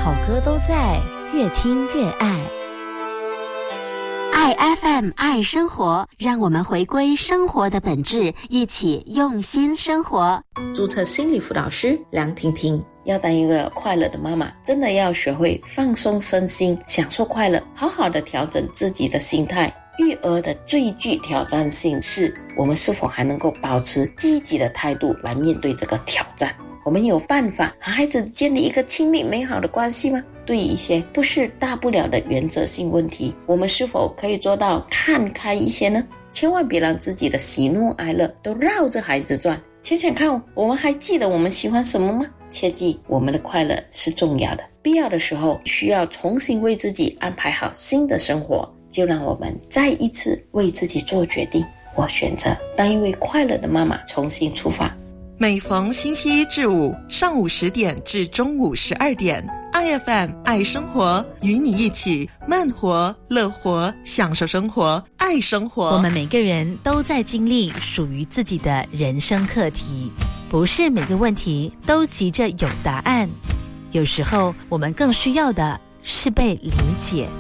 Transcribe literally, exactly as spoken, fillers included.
好歌都在，越听越爱。 爱 F M 爱生活，让我们回归生活的本质，一起用心生活。 注册心理辅导师梁婷婷，要当一个快乐的妈妈，真的要学会放松身心，享受快乐，好好的调整自己的心态。育儿的最具挑战性是，我们是否还能够保持积极的态度来面对这个挑战。我们有办法和孩子建立一个亲密美好的关系吗？对于一些不是大不了的原则性问题，我们是否可以做到看开一些呢？千万别让自己的喜怒哀乐都绕着孩子转。想想看，我们还记得我们喜欢什么吗？切记，我们的快乐是重要的，必要的时候需要重新为自己安排好新的生活。就让我们再一次为自己做决定，我选择当一位快乐的妈妈，重新出发。 每逢星期一至五上午十点至中午十二点， I F M 爱生活，与你一起慢活乐活，享受生活，爱生活。 我们每个人都在经历属于自己的人生课题，不是每个问题都急着有答案，有时候我们更需要的是被理解。